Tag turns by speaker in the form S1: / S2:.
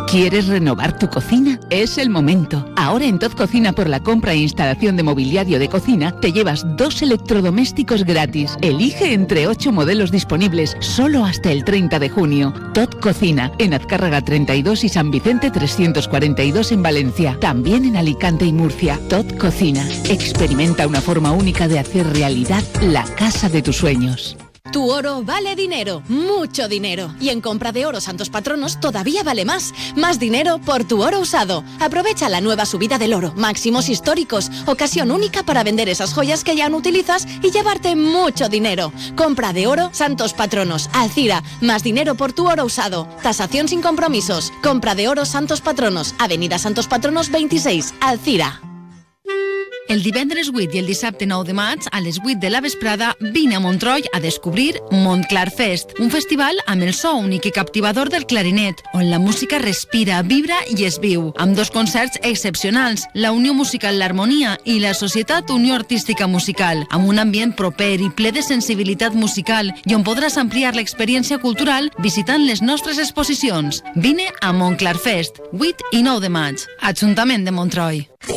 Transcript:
S1: ¿Quieres renovar tu cocina? Es el momento. Ahora en Tot Cocina, por la compra e instalación de mobiliario de cocina, te llevas 2 electrodomésticos gratis. Elige entre 8 modelos disponibles, solo hasta el 30 de junio. Tot Cocina, en Azcárraga 32 y San Vicente 342 en Valencia. También en Alicante y Murcia. Tot Cocina. Experimenta una forma única de hacer realidad la casa de tus sueños.
S2: Tu oro vale dinero, mucho dinero. Y en compra de oro Santos Patronos todavía vale más. Más dinero por tu oro usado. Aprovecha la nueva subida del oro, máximos históricos. Ocasión única para vender esas joyas que ya no utilizas y llevarte mucho dinero. Compra de oro Santos Patronos. Alcira, más dinero por tu oro usado. Tasación sin compromisos. Compra de oro Santos Patronos. Avenida Santos Patronos 26, Alcira.
S3: El divendres 8 i el dissabte 9 de maig, a les 8 de la vesprada, vine a Montroi a descobrir Montclar Fest, un festival amb el so únic i captivador del clarinet, on la música respira, vibra i es viu, amb 2 concerts excepcionals, la Unió Musical L'Harmonia i la Societat Unió Artística Musical, amb un ambient proper i ple de sensibilitat musical i on podràs ampliar l'experiència cultural visitant les nostres exposicions. Vine a Montclar Fest, 8 i 9 de maig, Ajuntament de Montroi.